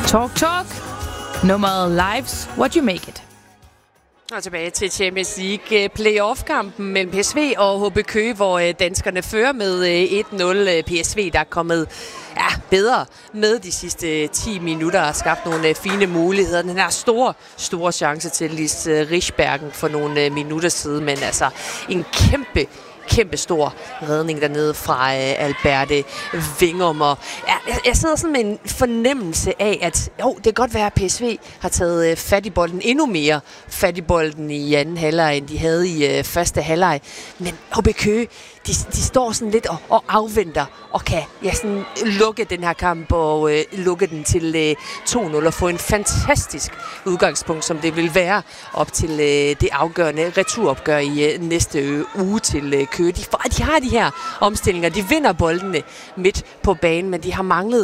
Talk. Nummeret Lives What You Make It. Og tilbage til Champions League playoff-kampen mellem PSV og HB Køge, hvor danskerne fører med 1-0. PSV, der er kommet bedre med de sidste 10 minutter og har skabt nogle fine muligheder. Den her store chance til Lis Rigsbergen for nogle minutter siden, men altså en kæmpe stor redning dernede fra Alberte Wingum. Og jeg sidder sådan med en fornemmelse af, at det kan godt være, at PSV har taget fat i bolden, endnu mere fat i bolden i anden halvleg, end de havde i første halvleg. Men HB Køge, de står sådan lidt og afventer og kan sådan lukke den her kamp og lukke den til 2-0 og få en fantastisk udgangspunkt, som det vil være op til det afgørende returopgør i næste uge til Køge. De har de her omstillinger, de vinder boldene midt på banen, men de har manglet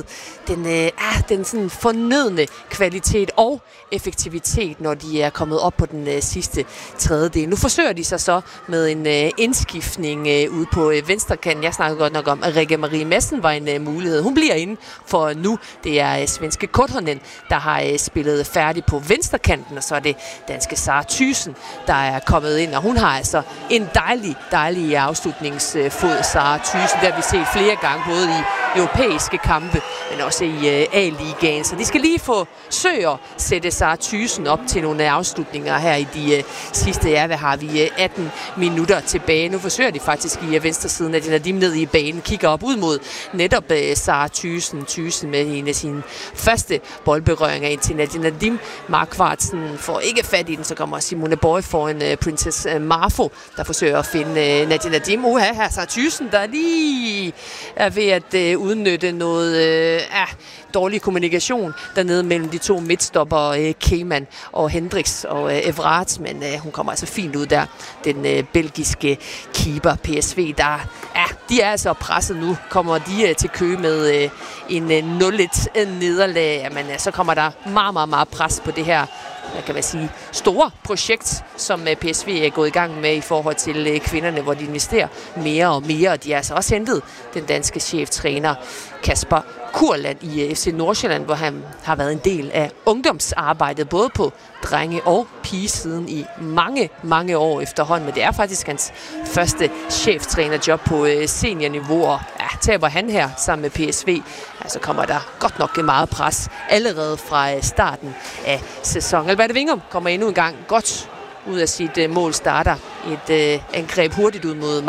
den sådan fornødne kvalitet og effektivitet, når de er kommet op på den sidste tredjedel. Nu forsøger de sig så med en indskiftning ude på venstrekanten. Jeg snakkede godt nok om, at Rikke Marie Madsen var en mulighed. Hun bliver inde for nu. Det er svenske Korthonen, der har spillet færdig på venstrekanten, og så er det danske Sara Thyssen, der er kommet ind, og hun har altså en dejlig afslutningsfod, Sara Thyssen. Det har vi set flere gange, både i europæiske kampe, men også i A-ligaen. Så de skal lige forsøge at sætte Sara Thyssen op til nogle afslutninger her i de sidste, hvad har vi, 18 minutter tilbage. Nu forsøger de faktisk i venstre siden, at de ned i banen kigger op ud mod netop Sara Thyssen med en af sine første boldberøringer ind til Nadia Nadim. Markvartsen får ikke fat i den, så kommer Simone Boy for en Princess Marfo, der forsøger at finde Nadia Nadim. Her Sara Thyssen, der lige er ved at udnytte noget dårlig kommunikation dernede mellem de to midtstopper, Keman og Hendricks og Evrath, men hun kommer altså fint ud der, den belgiske keeper. PSV, de er altså presset nu. Kommer de til Køge med en 0-1 nederlag, jamen så kommer der meget pres på det her, kan man sige, store projekt, som PSV er gået i gang med i forhold til kvinderne, hvor de investerer mere og mere, og de har altså også hentet den danske cheftræner Kasper Kurland i FC Nordsjælland, hvor han har været en del af ungdomsarbejdet, både på drenge- og pigesiden i mange år efterhånden, men det er faktisk hans første cheftrænerjob på seniorniveau, og taber han her sammen med PSV, så kommer der godt nok meget pres allerede fra starten af sæsonen. Alberte Wingum kommer endnu en gang godt ud af sit mål, starter et angreb hurtigt ud mod